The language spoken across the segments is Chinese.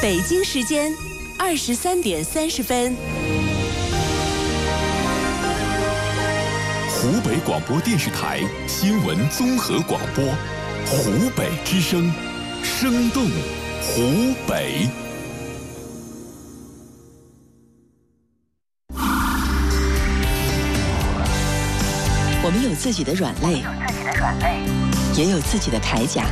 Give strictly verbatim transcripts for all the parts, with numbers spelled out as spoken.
北京时间二十三点三十分。 湖北广播电视台新闻综合广播，湖北之声，生动湖北。 我们有自己的软肋，也有自己的铠甲。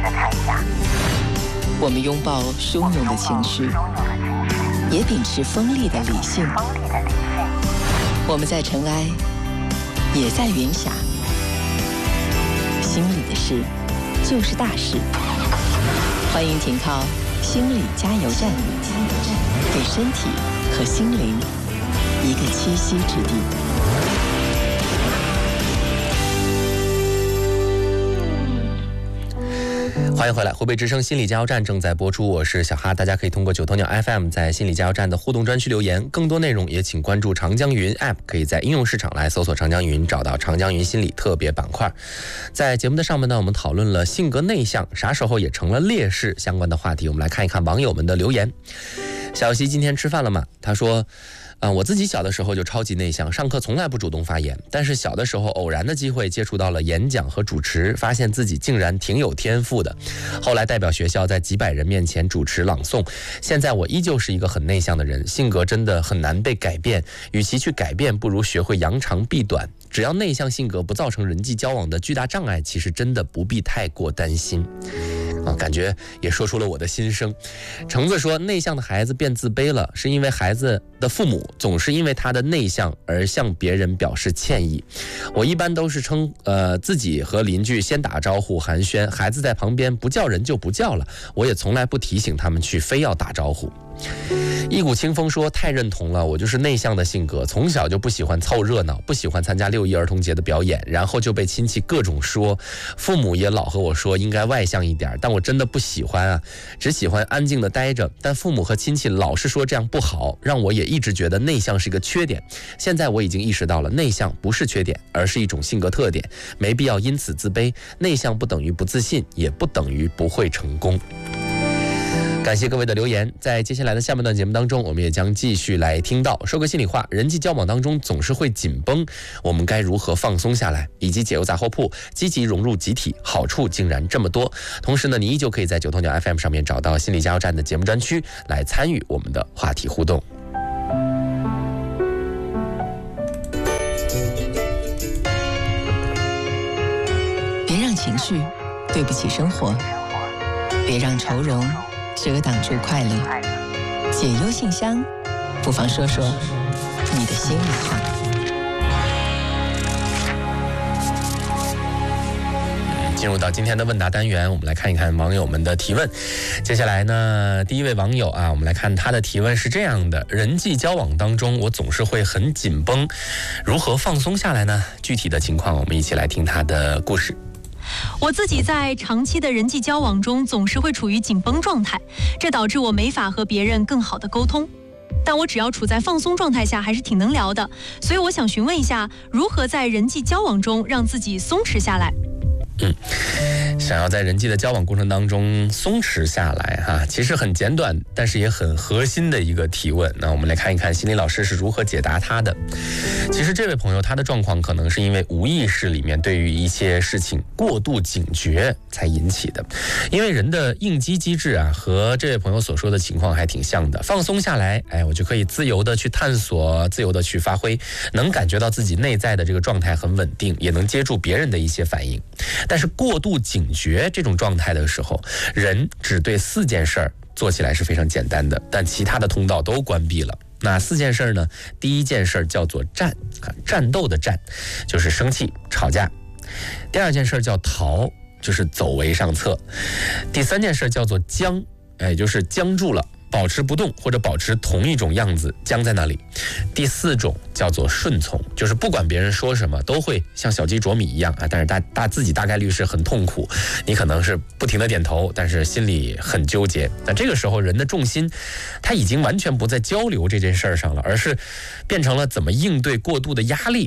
我们拥抱汹涌的情绪，也秉持锋利的理性。我们在尘埃，也在云霞。心里的事，就是大事。欢迎停靠心理加油站，给身体和心灵一个栖息之地。 欢迎回来，湖北之声心理加油站正在播出，我是小哈。大家可以通过九头鸟 F M 在心理加油站的互动专区留言，更多内容也请关注长江云 App， 可以在应用市场来搜索长江云，找到长江云心理特别板块。在节目的上面呢，我们讨论了性格内向啥时候也成了劣势相关的话题，我们来看一看网友们的留言。小西今天吃饭了吗？他说呃，我自己小的时候就超级内向，上课从来不主动发言，但是小的时候偶然的机会接触到了演讲和主持，发现自己竟然挺有天赋的。后来代表学校在几百人面前主持朗诵，现在我依旧是一个很内向的人，性格真的很难被改变，与其去改变，不如学会扬长避短。只要内向性格不造成人际交往的巨大障碍，其实真的不必太过担心。啊，感觉也说出了我的心声。橙子说，内向的孩子变自卑了，是因为孩子的父母总是因为他的内向而向别人表示歉意。我一般都是称呃自己和邻居先打招呼寒暄，孩子在旁边不叫人就不叫了，我也从来不提醒他们去非要打招呼。一股清风说，太认同了，我就是内向的性格，从小就不喜欢凑热闹，不喜欢参加六一儿童节的表演，然后就被亲戚各种说，父母也老和我说应该外向一点，但我真的不喜欢啊，只喜欢安静的待着，但父母和亲戚老是说这样不好，让我也一直觉得内向是个缺点。现在我已经意识到了，内向不是缺点，而是一种性格特点，没必要因此自卑，内向不等于不自信，也不等于不会成功。感谢各位的留言，在接下来的下半段节目当中，我们也将继续来听到说个心里话，人际交往当中总是会紧绷，我们该如何放松下来，以及解忧杂货铺积极融入集体，好处竟然这么多。同时呢，你依旧可以在九头鸟 F M 上面找到心理加油站的节目专区来参与我们的话题互动。 别让情绪对不起生活，别让愁容遮挡住快乐。解忧信箱，不妨说说你的心里话。 进入到今天的问答单元，我们来看一看网友们的提问。接下来呢，第一位网友啊，我们来看他的提问是这样的：人际交往当中，我总是会很紧绷，如何放松下来呢？具体的情况，我们一起来听他的故事。 我自己在长期的人际交往中总是会处于紧绷状态，这导致我没法和别人更好的沟通。但我只要处在放松状态下还是挺能聊的，所以我想询问一下，如何在人际交往中让自己松弛下来？ 嗯，想要在人际的交往过程当中松弛下来哈，其实很简短，但是也很核心的一个提问。那我们来看一看心理老师是如何解答他的。其实这位朋友他的状况可能是因为无意识里面对于一些事情过度警觉才引起的，因为人的应激机制啊和这位朋友所说的情况还挺像的。放松下来，哎，我就可以自由的去探索，自由的去发挥，能感觉到自己内在的这个状态很稳定，也能接住别人的一些反应。但是过度警觉这种状态的时候，人只对四件事儿做起来是非常简单的，但其他的通道都关闭了。哪四件事呢？第一件事叫做战，战斗的战，就是生气吵架。第二件事叫逃，就是走为上策。第三件事叫做僵，哎，就是僵住了，保持不动或者保持同一种样子，僵在那里。第四种叫做顺从，就是不管别人说什么都会像小鸡啄米一样啊，但是大大自己大概率是很痛苦，你可能是不停的点头，但是心里很纠结。那这个时候人的重心他已经完全不在交流这件事上了，而是变成了怎么应对过度的压力。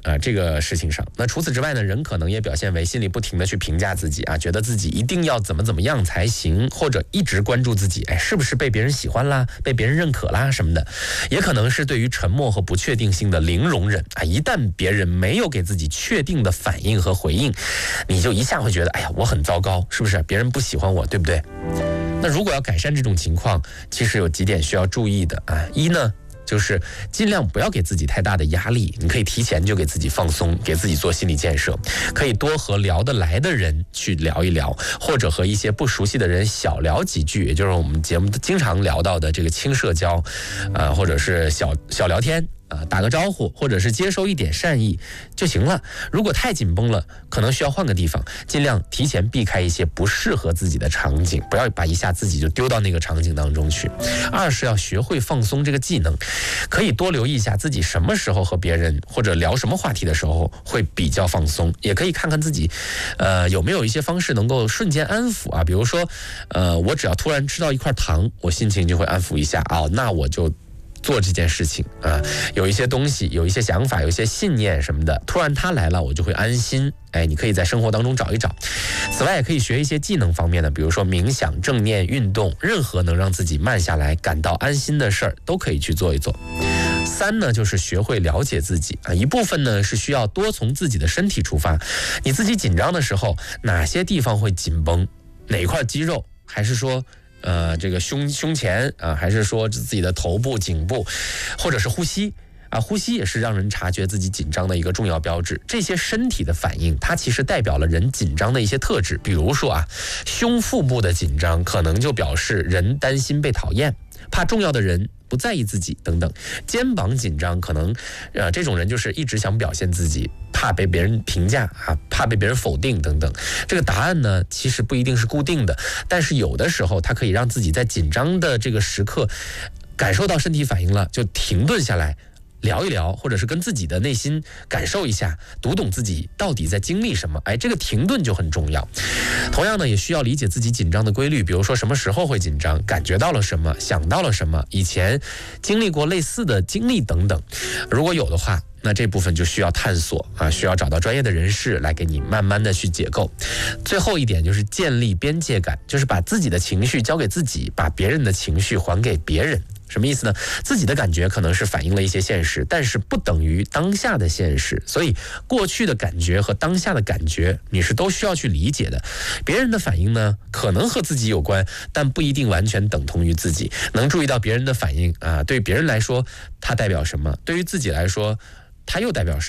啊，这个事情上。那除此之外呢，人可能也表现为心里不停的去评价自己啊，觉得自己一定要怎么怎么样才行，或者一直关注自己，哎，是不是被别人喜欢啦，被别人认可啦什么的。也可能是对于沉默和不确定性的零容忍啊，一旦别人没有给自己确定的反应和回应，你就一下会觉得，哎呀，我很糟糕，是不是？别人不喜欢我，对不对？那如果要改善这种情况，其实有几点需要注意的啊。一呢，就是尽量不要给自己太大的压力，你可以提前就给自己放松，给自己做心理建设，可以多和聊得来的人去聊一聊，或者和一些不熟悉的人小聊几句，也就是我们节目经常聊到的这个轻社交，呃，或者是小小聊天。啊，打个招呼，或者是接收一点善意就行了。如果太紧绷了，可能需要换个地方，尽量提前避开一些不适合自己的场景，不要把一下自己就丢到那个场景当中去。二是要学会放松这个技能，可以多留意一下自己什么时候和别人或者聊什么话题的时候会比较放松，也可以看看自己，呃，有没有一些方式能够瞬间安抚啊。比如说，呃，我只要突然吃到一块糖，我心情就会安抚一下啊，那我就做这件事情啊，有一些东西，有一些想法，有一些信念什么的，突然它来了，我就会安心。哎，你可以在生活当中找一找。此外，也可以学一些技能方面的，比如说冥想、正念、运动，任何能让自己慢下来、感到安心的事儿，都可以去做一做。三呢，就是学会了解自己啊，一部分呢是需要多从自己的身体出发。你自己紧张的时候，哪些地方会紧绷？哪块肌肉？还是说？呃，这个胸胸前啊，还是说自己的头部、颈部，或者是呼吸啊，呼吸也是让人察觉自己紧张的一个重要标志。这些身体的反应，它其实代表了人紧张的一些特质。比如说啊，胸腹部的紧张可能就表示人担心被讨厌，怕重要的人不在意自己等等。肩膀紧张可能，呃，这种人就是一直想表现自己，怕被别人评价啊，怕被别人否定等等。这个答案呢，其实不一定是固定的，但是有的时候它可以让自己在紧张的这个时刻感受到身体反应了，就停顿下来。聊一聊，或者是跟自己的内心感受一下，读懂自己到底在经历什么。哎，这个停顿就很重要。同样呢，也需要理解自己紧张的规律，比如说什么时候会紧张，感觉到了什么，想到了什么，以前经历过类似的经历等等。如果有的话，那这部分就需要探索啊，需要找到专业的人士来给你慢慢的去解构。最后一点就是建立边界感，就是把自己的情绪交给自己，把别人的情绪还给别人。什么意思呢？自己的感觉可能是反映了一些现实，但是不等于当下的现实，所以过去的感觉和当下的感觉你是都需要去理解的。别人的反应呢，可能和自己有关，但不一定完全等同于自己。能注意到别人的反应啊，对别人来说它代表什么，对于自己来说它又代表什么。